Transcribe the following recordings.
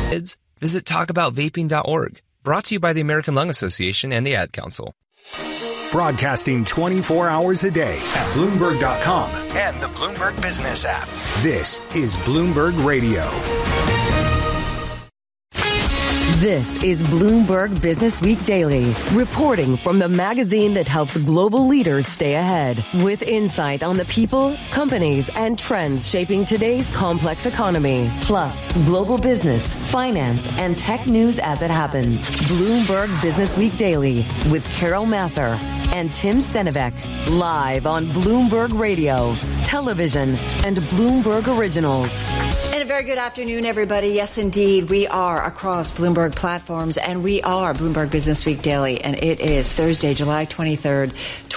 Visit talkaboutvaping.org. Brought to you by the American Lung Association and the Ad Council. Broadcasting 24 hours a day at Bloomberg.com and the Bloomberg Business app. This is Bloomberg Radio. This is Bloomberg Business Week Daily, reporting from the magazine that helps global leaders stay ahead, with insight on the people, companies, and trends shaping today's complex economy, plus global business, finance, and tech news as it happens. Bloomberg Business Week Daily with Carol Massar and Tim Stenivek, live on Bloomberg Radio, television, and Bloomberg Originals. And a very good afternoon, everybody. Yes, indeed, we are across Bloomberg platforms, and we are Bloomberg Business Week Daily, and it is Thursday, July 23rd,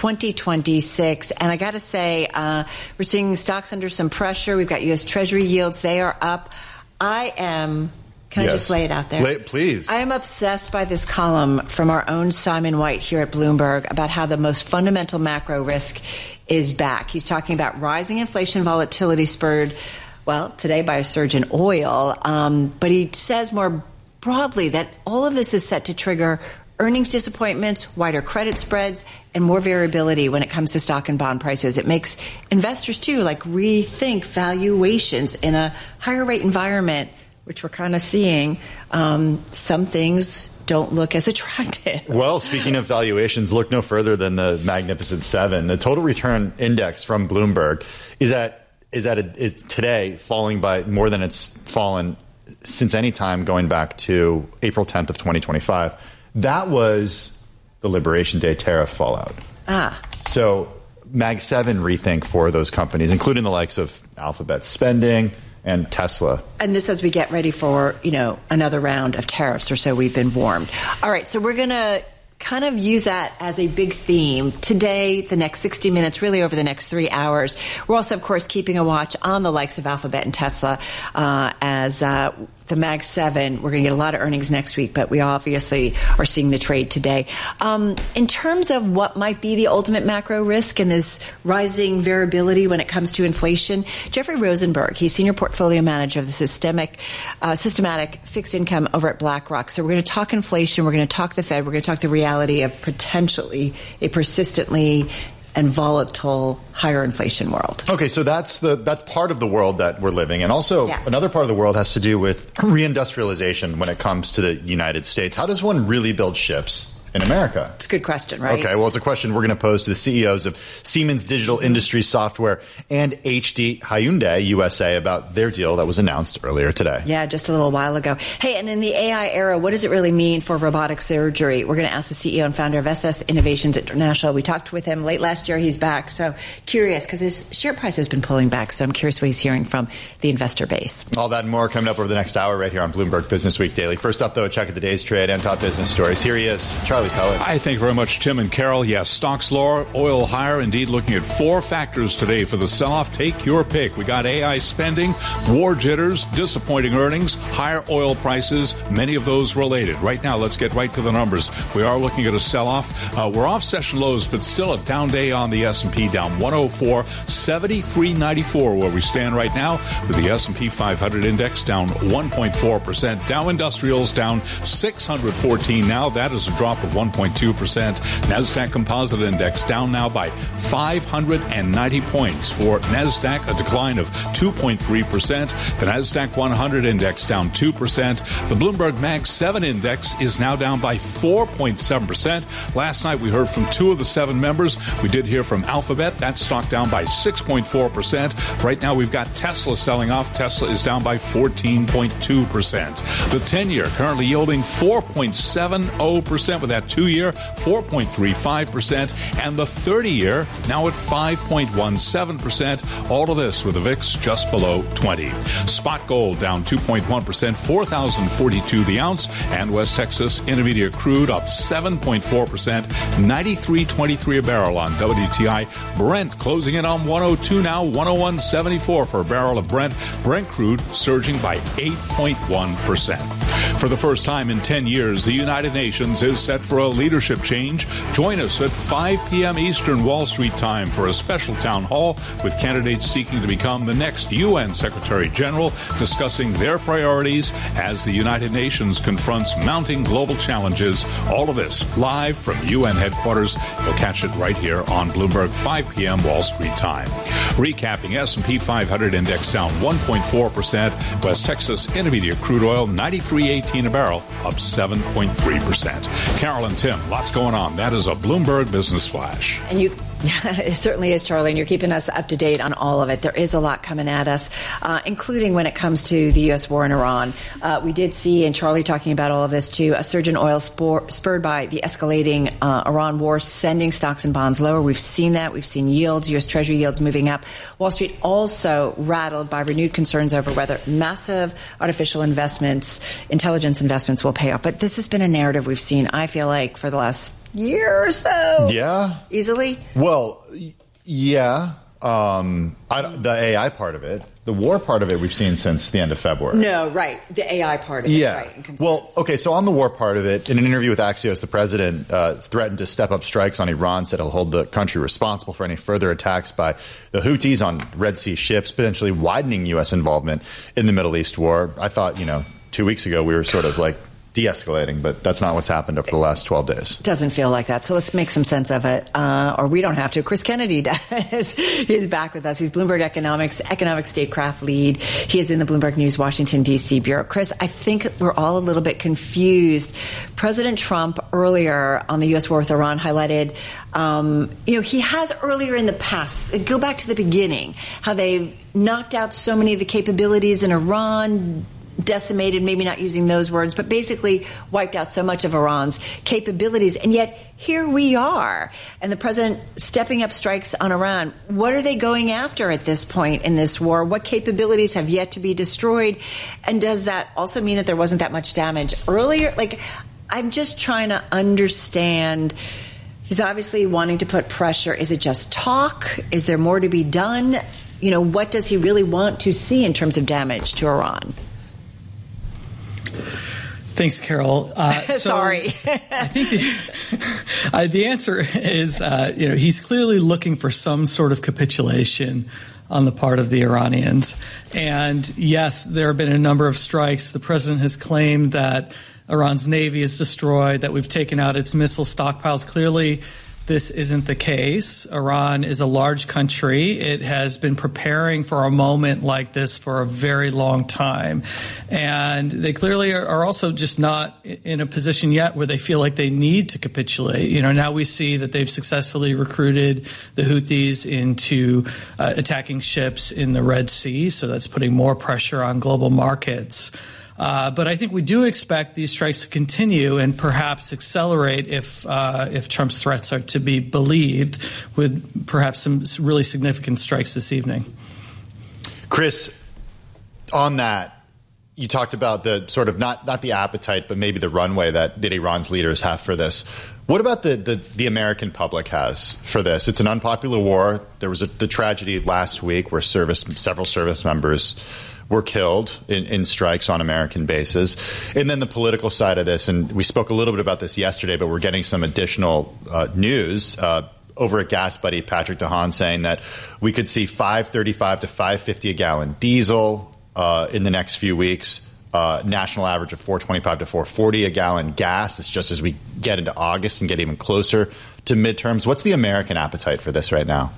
2026. And I got to say, we're seeing stocks under some pressure. We've got U.S. Treasury yields. They are up. Can I just lay it out there? Please. I am obsessed by this column from our own Simon White here at Bloomberg about how the most fundamental macro risk is back. He's talking about rising inflation volatility spurred, well, today by a surge in oil. But he says more broadly that all of this is set to trigger earnings disappointments, wider credit spreads, and more variability when it comes to stock and bond prices. It makes investors, too, rethink valuations in a higher rate environment, which we're kind of seeing. Some things don't look as attractive. Well, speaking of valuations, look no further than the Magnificent Seven. The total return index from Bloomberg is today falling by more than it's fallen since any time going back to April 10th of 2025. That was the Liberation Day tariff fallout. So Mag 7 rethink for those companies, including the likes of Alphabet spending and Tesla. And this as we get ready for, another round of tariffs, or so we've been warned. All right, so we're going to kind of use that as a big theme today, the next 60 minutes, really over the next 3 hours. We're also, of course, keeping a watch on the likes of Alphabet and Tesla as the Mag 7. We're going to get a lot of earnings next week, but we obviously are seeing the trade today. In terms of what might be the ultimate macro risk and this rising variability when it comes to inflation, Jeffrey Rosenberg, he's senior portfolio manager of the systematic fixed income over at BlackRock. So we're going to talk inflation. We're going to talk the Fed. We're going to talk the reality of potentially a persistently and volatile higher inflation world. Okay, so that's part of the world that we're living in. Also, Another part of the world has to do with reindustrialization when it comes to the United States. How does one really build ships in America? It's a good question, right? Okay, well, it's a question we're going to pose to the CEOs of Siemens Digital Industries Software and HD Hyundai USA about their deal that was announced earlier today. Yeah, just a little while ago. Hey, and in the AI era, what does it really mean for robotic surgery? We're going to ask the CEO and founder of SS Innovations International. We talked with him late last year. He's back. So curious, because his share price has been pulling back. So I'm curious what he's hearing from the investor base. All that and more coming up over the next hour right here on Bloomberg Business Week Daily. First up, though, a check of the day's trade and top business stories. Here he is, Charlie Pellet. Hi, thank you very much, Tim and Carol. Yes, stocks lower, oil higher. Indeed, looking at 4 factors today for the sell-off. Take your pick. We got AI spending, war jitters, disappointing earnings, higher oil prices, many of those related. Right now, let's get right to the numbers. We are looking at a sell-off. We're off session lows, but still a down day on the S&P, down 104, 73.94 where we stand right now, with the S&P 500 index down 1.4%. Dow Industrials down 614 now. That is a drop of 1.2%. NASDAQ Composite Index down now by 590 points. For NASDAQ, a decline of 2.3%. The NASDAQ 100 Index down 2%. The Bloomberg Mag 7 Index is now down by 4.7%. Last night we heard from 2 of the 7 members. We did hear from Alphabet. That stock down by 6.4%. Right now we've got Tesla selling off. Tesla is down by 14.2%. The 10-year currently yielding 4.70% with that 2-year 4.35%, and the 30-year now at 5.17%. All of this with the VIX just below 20. Spot gold down 2.1%, 4,042 the ounce, and West Texas Intermediate crude up 7.4%, 93.23 a barrel on WTI. Brent closing in on 102 now, 101.74 for a barrel of Brent. Brent crude surging by 8.1%. For the first time in 10 years, the United Nations is set for a leadership change? Join us at 5 p.m. Eastern Wall Street time for a special town hall with candidates seeking to become the next UN Secretary General, discussing their priorities as the United Nations confronts mounting global challenges. All of this live from UN headquarters. You'll catch it right here on Bloomberg, 5 p.m. Wall Street time. Recapping, S&P 500 index down 1.4%. West Texas Intermediate crude oil 93.18 a barrel, up 7.3%. Carol and Tim, lots going on. That is a Bloomberg Business Flash. And it certainly is, Charlie, and you're keeping us up to date on all of it. There is a lot coming at us, including when it comes to the U.S. war in Iran. We did see, and Charlie talking about all of this too, a surge in oil spurred by the escalating Iran war, sending stocks and bonds lower. We've seen that. We've seen yields, U.S. Treasury yields moving up. Wall Street also rattled by renewed concerns over whether massive artificial investments, intelligence investments will pay off. But this has been a narrative we've seen, I feel like, for the last year or so. Yeah. Easily? Well, yeah. The AI part of it. The war part of it we've seen since the end of February. No, right. The AI part of it. Yeah. Right. Well, okay, so on the war part of it, in an interview with Axios, the president threatened to step up strikes on Iran, said he'll hold the country responsible for any further attacks by the Houthis on Red Sea ships, potentially widening U.S. involvement in the Middle East war. I thought, 2 weeks ago we were sort of like de-escalating, but that's not what's happened over the last 12 days. Doesn't feel like that. So let's make some sense of it. Or we don't have to. Chris Kennedy does. He's back with us. He's Bloomberg economic statecraft lead. He is in the Bloomberg News Washington, D.C. bureau. Chris, I think we're all a little bit confused. President Trump earlier on the U.S. war with Iran highlighted, he has earlier in the past, go back to the beginning, how they've knocked out so many of the capabilities in Iran, decimated, maybe not using those words, but basically wiped out so much of Iran's capabilities. And yet here we are. And the president stepping up strikes on Iran. What are they going after at this point in this war? What capabilities have yet to be destroyed? And does that also mean that there wasn't that much damage earlier? I'm just trying to understand. He's obviously wanting to put pressure. Is it just talk? Is there more to be done? What does he really want to see in terms of damage to Iran? Thanks, Carol. Sorry. I think the answer is, he's clearly looking for some sort of capitulation on the part of the Iranians. And yes, there have been a number of strikes. The president has claimed that Iran's Navy is destroyed, that we've taken out its missile stockpiles. Clearly, this isn't the case. Iran is a large country. It has been preparing for a moment like this for a very long time. And they clearly are also just not in a position yet where they feel like they need to capitulate. Now we see that they've successfully recruited the Houthis into attacking ships in the Red Sea. So that's putting more pressure on global markets. But I think we do expect these strikes to continue and perhaps accelerate if Trump's threats are to be believed, with perhaps some really significant strikes this evening. Chris, on that, you talked about the sort of not the appetite, but maybe the runway that Iran's leaders have for this. What about the American public has for this? It's an unpopular war. There was the tragedy last week where several service members were killed in strikes on American bases. And then the political side of this, and we spoke a little bit about this yesterday, but we're getting some additional news over at Gas Buddy, Patrick DeHaan, saying that we could see $5.35 to $5.50 a gallon diesel in the next few weeks. National average of $4.25 to $4.40 a gallon gas. It's just as we get into August and get even closer to midterms. What's the American appetite for this right now?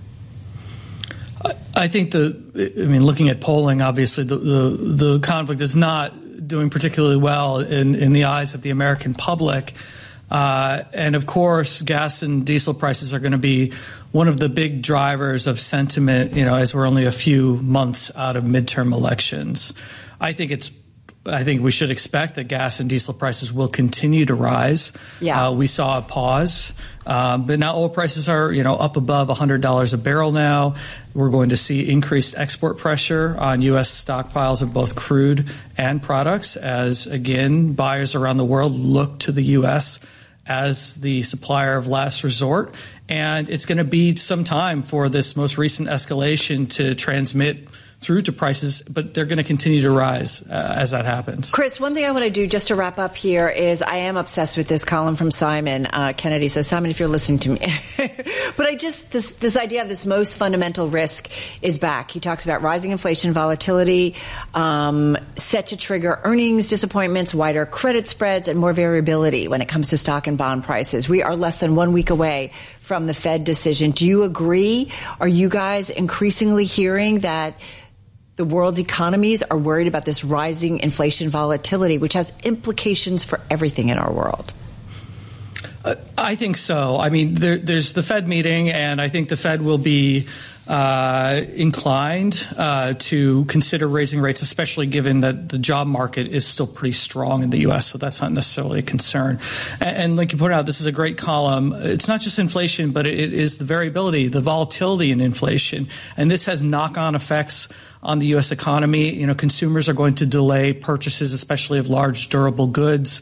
I think looking at polling, obviously the conflict is not doing particularly well in the eyes of the American public. And of course, gas and diesel prices are going to be one of the big drivers of sentiment, as we're only a few months out of midterm elections. I think we should expect that gas and diesel prices will continue to rise. Yeah. We saw a pause, but now oil prices are, up above $100 a barrel now. We're going to see increased export pressure on U.S. stockpiles of both crude and products as, again, buyers around the world look to the U.S. as the supplier of last resort. And it's going to be some time for this most recent escalation to transmit through to prices, but they're going to continue to rise as that happens. Chris, one thing I want to do just to wrap up here is I am obsessed with this column from Simon Kennedy. So Simon, if you're listening to me, but this idea of this most fundamental risk is back. He talks about rising inflation, volatility, set to trigger earnings disappointments, wider credit spreads, and more variability when it comes to stock and bond prices. We are less than 1 week away from the Fed decision. Do you agree? Are you guys increasingly hearing that the world's economies are worried about this rising inflation volatility, which has implications for everything in our world? I think so. I mean, there's the Fed meeting, and I think the Fed will be inclined to consider raising rates, especially given that the job market is still pretty strong in the U.S., so that's not necessarily a concern. And like you pointed out, this is a great column. It's not just inflation, but it is the variability, the volatility in inflation, and this has knock-on effects on the U.S. economy. You know, consumers are going to delay purchases, especially of large durable goods.